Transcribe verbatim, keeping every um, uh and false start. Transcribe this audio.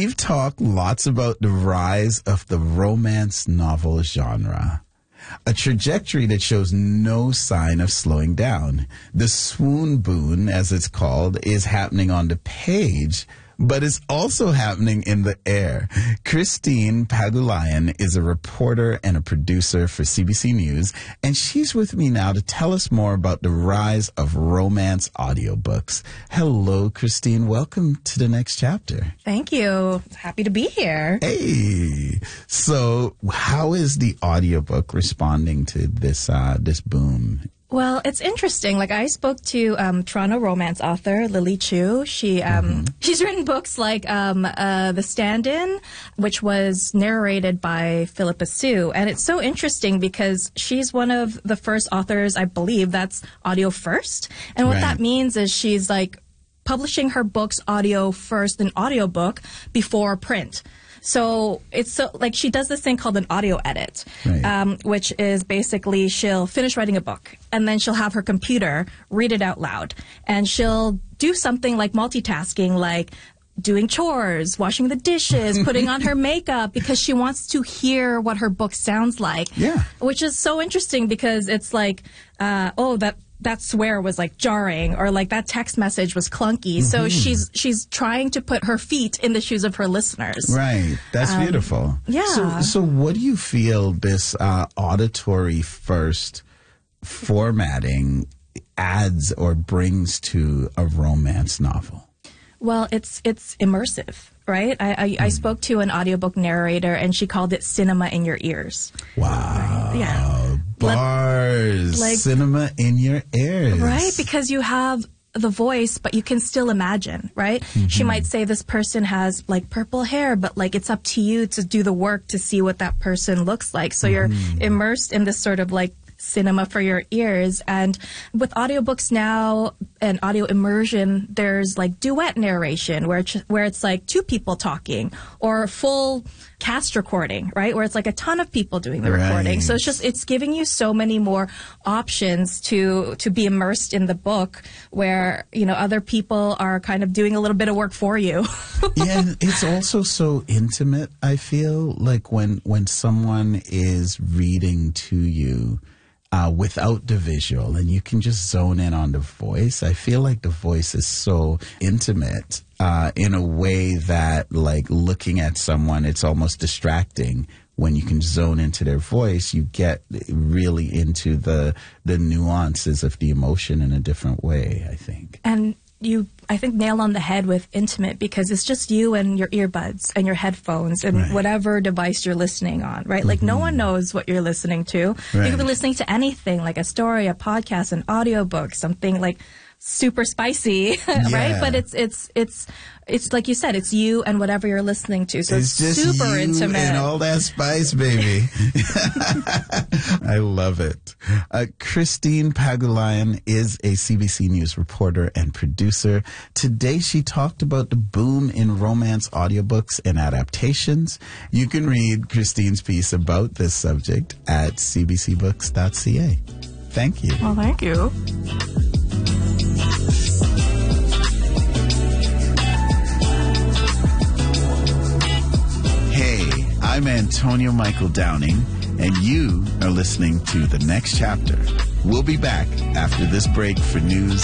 we've talked lots about the rise of the romance novel genre. A trajectory that shows no sign of slowing down. The swoon boon, as it's called, is happening on the page, but it's also happening in the air. Christine Pagulayan is a reporter and a producer for C B C News, and she's with me now to tell us more about the rise of romance audiobooks. Hello, Christine. Welcome to the next chapter. Thank you. Happy to be here. Hey. So how is the audiobook responding to this uh, this boom? Well, it's interesting. Like, I spoke to um, Toronto romance author Lily Chu. She um, mm-hmm. she's written books like um, uh, The Stand-In, which was narrated by Philippa Sue. And it's so interesting because she's one of the first authors, I believe, that's audio first. And what Right. that means is she's like publishing her books audio first, an audiobook before print. So it's so like she does this thing called an audio edit, Right. um, which is basically she'll finish writing a book and then she'll have her computer read it out loud, and she'll do something like multitasking, like doing chores, washing the dishes, putting on her makeup, because she wants to hear what her book sounds like. Yeah. Which is so interesting because it's like, uh, oh, that that swear was like jarring, or like that text message was clunky. Mm-hmm. So she's she's trying to put her feet in the shoes of her listeners. Right. That's um, beautiful. Yeah. So, so what do you feel this uh, auditory first formatting adds or brings to a romance novel? Well, it's it's immersive, right? I, I, mm. I spoke to an audiobook narrator, and she called it cinema in your ears. Wow. Right? Yeah. Bars. Like, cinema in your ears. Right? Because you have the voice, but you can still imagine, right? Mm-hmm. She might say this person has like purple hair, but like it's up to you to do the work to see what that person looks like. So mm. you're immersed in this sort of like cinema for your ears. And with audiobooks now and audio immersion, there's like duet narration where it's, where it's like two people talking, or full cast recording, right? Where it's like a ton of people doing the right. recording. So it's just, it's giving you so many more options to, to be immersed in the book, where, you know, other people are kind of doing a little bit of work for you. Yeah, and it's also so intimate, I feel, like when, when someone is reading to you, Uh, without the visual, and you can just zone in on the voice. I feel like the voice is so intimate uh, in a way that, like, looking at someone, it's almost distracting. When you can zone into their voice, you get really into the the nuances of the emotion in a different way, I think. And you, I think, nail on the head with intimate, because it's just you and your earbuds and your headphones and right. whatever device you're listening on, right? Mm-hmm. Like, no one knows what you're listening to. Right. You could be listening to anything, like a story, a podcast, an audiobook, something like super spicy, yeah. right? But it's it's it's it's like you said, it's you and whatever you're listening to. So it's, it's just super you intimate and all that spice, baby. I love it. Uh, Christine Pagulayan is a C B C News reporter and producer. Today, she talked about the boom in romance audiobooks and adaptations. You can read Christine's piece about this subject at c b c books dot c a. Thank you. Well, thank you. I'm Antonio Michael Downing, and you are listening to The Next Chapter. We'll be back after this break for news